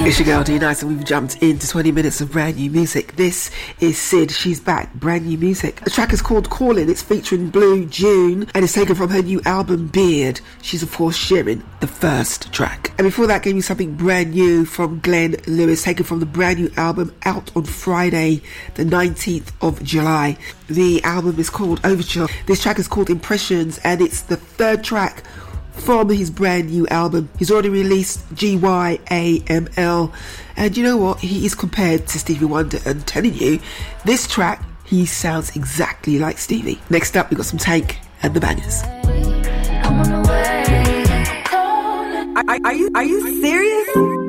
It's your girl D Nice, and we've jumped into 20 minutes of brand new music. This is Sid, She's Back, brand new music. The track is called Callin', it's featuring Blue June, and it's taken from her new album Beard. She's of course sharing the first track. And before that, gave you something brand new from Glenn Lewis, taken from the brand new album out on Friday, the 19th of July. The album is called Overture. This track is called Impressions, and it's the third track from his brand new album. He's already released GYAML, and you know what, he is compared to Stevie Wonder, and telling you, this track, he sounds exactly like Stevie. Next up, we got some Tank and the Bangers. Are you serious?